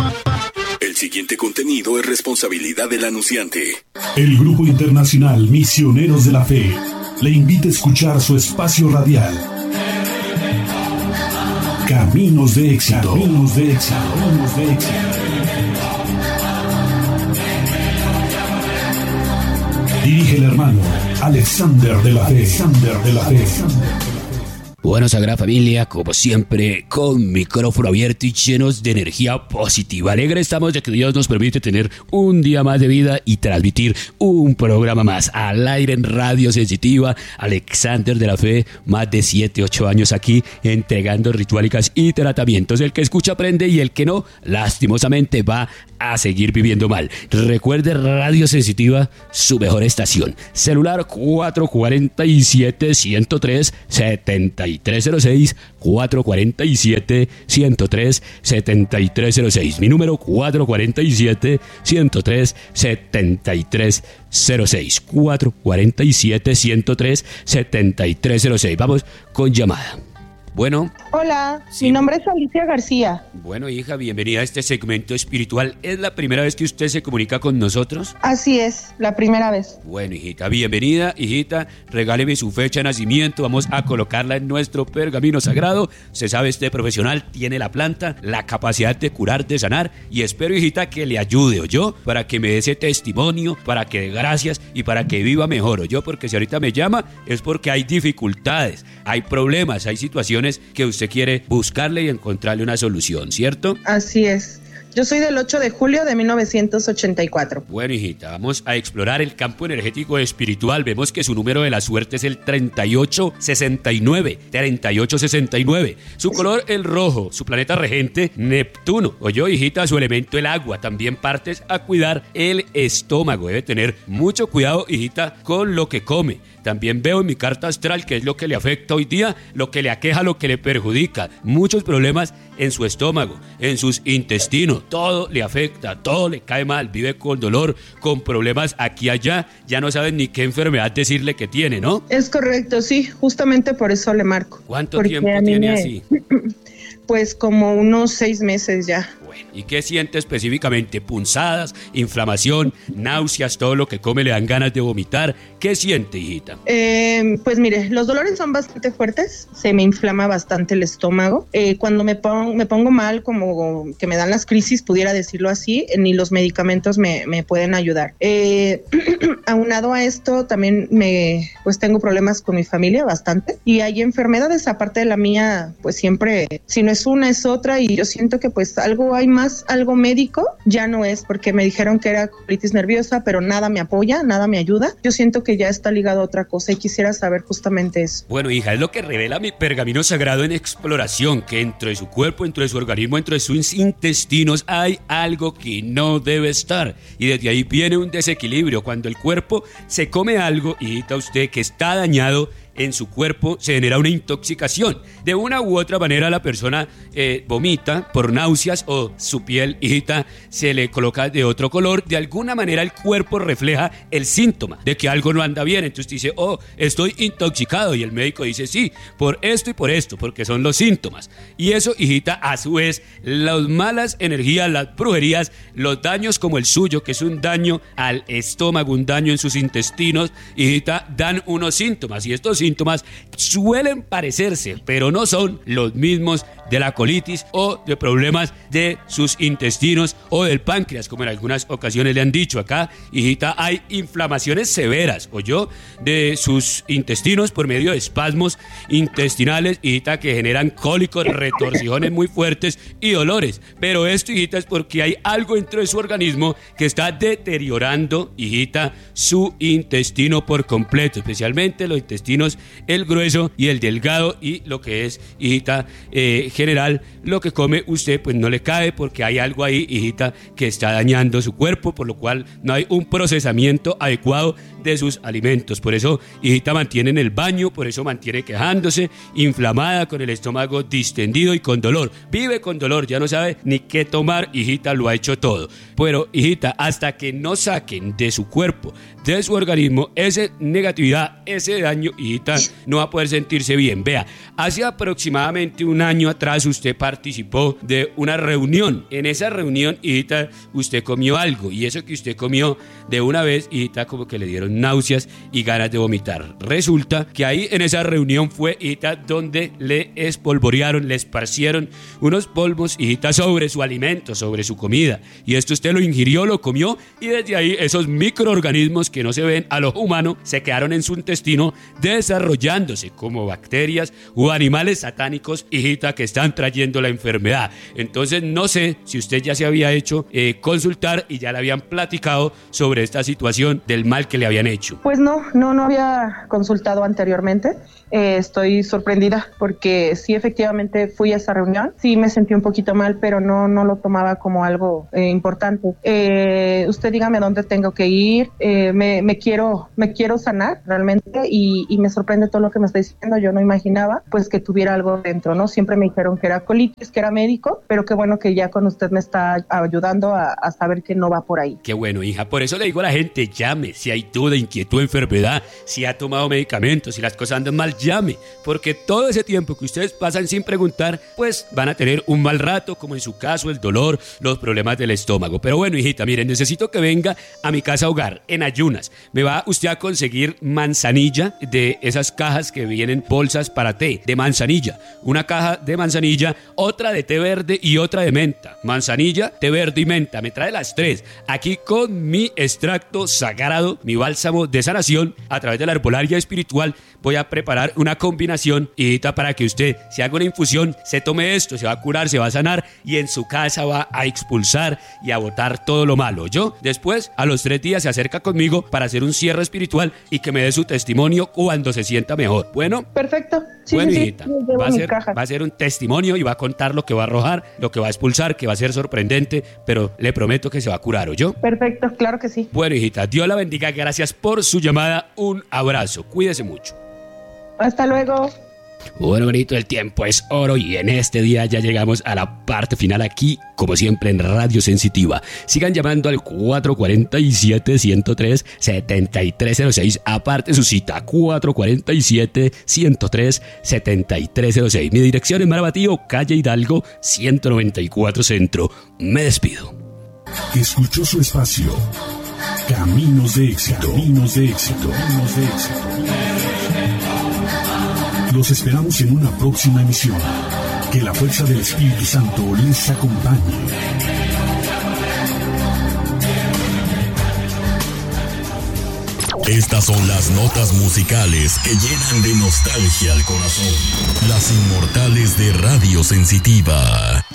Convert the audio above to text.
El siguiente contenido es responsabilidad del anunciante. El Grupo Internacional Misioneros de la Fe le invita a escuchar su espacio radial. Caminos de éxito. Caminos de éxito. Caminos de éxito. Dirige el hermano Alexander de la Fe. Alexander de la Fe. Bueno, Sagrada Familia, como siempre, con micrófono abierto y llenos de energía positiva. Alegre estamos de que Dios nos permite tener un día más de vida y transmitir un programa más al aire en Radio Sensitiva. Alexander de la Fe, más de 7-8 años aquí, entregando rituálicas y tratamientos. El que escucha aprende y el que no, lastimosamente va a seguir viviendo mal. Recuerde Radio Sensitiva, su mejor estación. Celular 447-103-7306, 447-103-7306. Mi número 447-103-7306. 447-103-7306. Vamos con llamada. Bueno. Hola, sí. Mi nombre es Alicia García. Bueno, hija, bienvenida a este segmento espiritual. ¿Es la primera vez que usted se comunica con nosotros? Así es, la primera vez. Bueno, hijita, bienvenida, hijita. Regáleme su fecha de nacimiento. Vamos a colocarla en nuestro pergamino sagrado. Se sabe, este profesional tiene la planta, la capacidad de curar, de sanar. Y espero, hijita, que le ayude, ¿oyó? Para que me dé ese testimonio, para que dé gracias y para que viva mejor, ¿oyó? Porque si ahorita me llama es porque hay dificultades, hay problemas, hay situaciones que usted quiere buscarle y encontrarle una solución, ¿cierto? Así es. Yo soy del 8 de julio de 1984. Bueno, hijita, vamos a explorar el campo energético espiritual. Vemos que su número de la suerte es el 3869. 3869. Su color, el rojo. Su planeta regente, Neptuno. Oyó, hijita, su elemento, el agua. También partes a cuidar el estómago. Debe tener mucho cuidado, hijita, con lo que come. También veo en mi carta astral qué es lo que le afecta hoy día, lo que le aqueja, lo que le perjudica. Muchos problemas en su estómago, en sus intestinos. Todo le afecta, todo le cae mal. Vive con dolor, con problemas aquí y allá. Ya no saben ni qué enfermedad decirle que tiene, ¿no? Es correcto, sí. Justamente por eso le marco. ¿Cuánto tiempo tiene así? Pues como unos 6 meses ya. Bueno, ¿y qué siente específicamente? ¿Punzadas, inflamación, náuseas, todo lo que come le dan ganas de vomitar? ¿Qué siente, hijita? Pues mire, los dolores son bastante fuertes, se me inflama bastante el estómago. Cuando me pongo mal, como que me dan las crisis, pudiera decirlo así, ni los medicamentos me pueden ayudar. Aunado a esto, también pues tengo problemas con mi familia bastante, y hay enfermedades, aparte de la mía, pues siempre, si no es una, es otra, y yo siento que pues algo hay más, algo médico, ya no es, porque me dijeron que era colitis nerviosa, pero nada me apoya, nada me ayuda. Yo siento que ya está ligado a otra cosa y quisiera saber justamente eso. Bueno, hija, es lo que revela mi pergamino sagrado en exploración, que dentro de su cuerpo, dentro de su organismo, dentro de sus intestinos hay algo que no debe estar, y desde ahí viene un desequilibrio. Cuando el cuerpo se come algo, hijita, usted que está dañado en su cuerpo, se genera una intoxicación. De una u otra manera la persona vomita por náuseas, o su piel, hijita, se le coloca de otro color. De alguna manera el cuerpo refleja el síntoma de que algo no anda bien. Entonces dice, oh, estoy intoxicado, y el médico dice, sí, por esto y por esto, porque son los síntomas. Y eso, hijita, a su vez, las malas energías, las brujerías, los daños como el suyo, que es un daño al estómago, un daño en sus intestinos, hijita, dan unos síntomas, y estos síntomas suelen parecerse, pero no son los mismos de la colitis o de problemas de sus intestinos o del páncreas, como en algunas ocasiones le han dicho acá. Hijita, hay inflamaciones severas, oyó, de sus intestinos por medio de espasmos intestinales, hijita, que generan cólicos, retorcijones muy fuertes y dolores. Pero esto, hijita, es porque hay algo dentro de su organismo que está deteriorando, hijita, su intestino por completo, especialmente los intestinos, el grueso y el delgado, y lo que es, hijita, general, lo que come usted pues no le cae, porque hay algo ahí, hijita, que está dañando su cuerpo, por lo cual no hay un procesamiento adecuado de sus alimentos. Por eso, hijita, mantiene en el baño, por eso mantiene quejándose, inflamada, con el estómago distendido y con dolor. Vive con dolor, ya no sabe ni qué tomar, hijita, lo ha hecho todo. Pero, hijita, hasta que no saquen de su cuerpo, de su organismo, esa negatividad, ese daño, hijita, hijita, no va a poder sentirse bien. Vea, hace aproximadamente un año atrás usted participó de una reunión. En esa reunión, hijita, usted comió algo, y eso que usted comió de una vez, hijita, como que le dieron náuseas y ganas de vomitar. Resulta que ahí en esa reunión fue, hijita, donde le espolvorearon, le esparcieron unos polvos, hijita, sobre su alimento, sobre su comida, y esto usted lo ingirió, lo comió, y desde ahí esos microorganismos que no se ven a lo humano se quedaron en su intestino desarrollándose como bacterias o animales satánicos, hijita, que están trayendo la enfermedad. Entonces no sé si usted ya se había hecho consultar y ya le habían platicado sobre esta situación del mal que le habían hecho. Pues no había consultado anteriormente. Estoy sorprendida porque sí, efectivamente fui a esa reunión, sí me sentí un poquito mal, pero no lo tomaba como algo importante. Usted dígame dónde tengo que ir. Me quiero sanar realmente, y me sorprende todo lo que me está diciendo. Yo no imaginaba pues que tuviera algo dentro, ¿no? Siempre me dijeron que era colitis, que era médico, pero qué bueno que ya con usted me está ayudando a saber que no va por ahí. Qué bueno, hija, por eso le digo a la gente, llame, si hay duda, inquietud, enfermedad, si ha tomado medicamentos, si las cosas andan mal, llame, porque todo ese tiempo que ustedes pasan sin preguntar, pues van a tener un mal rato, como en su caso el dolor, los problemas del estómago. Pero bueno, hijita, miren, necesito que venga a mi casa hogar en ayunas. Me va usted a conseguir manzanilla, de esas cajas que vienen bolsas para té, de manzanilla, una caja de manzanilla, otra de té verde y otra de menta. Manzanilla, té verde y menta, me trae las tres, aquí con mi extracto sagrado, mi bálsamo de sanación. A través de la herbolaria espiritual voy a preparar una combinación, hijita, para que usted se haga una infusión, se tome esto, se va a curar, se va a sanar, y en su casa va a expulsar y a botar todo lo malo. Yo después, a los 3 días, se acerca conmigo para hacer un cierre espiritual y que me dé su testimonio cuando se sienta mejor. Bueno, perfecto. Sí, bueno, sí, hijita, sí, va a ser un testimonio y va a contar lo que va a arrojar, lo que va a expulsar, que va a ser sorprendente, pero le prometo que se va a curar, ¿oyó? Perfecto, claro que sí. Bueno, hijita, Dios la bendiga, gracias por su llamada, un abrazo, cuídese mucho. Hasta luego. Bueno, bonito, el tiempo es oro y en este día ya llegamos a la parte final aquí, como siempre, en Radio Sensitiva. Sigan llamando al 447-103-7306. Aparte su cita, 447-103-7306. Mi dirección es Marabatío, calle Hidalgo, 194 Centro. Me despido. Escuchó su espacio. Caminos de éxito. Caminos de éxito. Caminos de éxito. Los esperamos en una próxima emisión. Que la fuerza del Espíritu Santo les acompañe. Estas son las notas musicales que llenan de nostalgia al corazón. Las inmortales de Radio Sensitiva.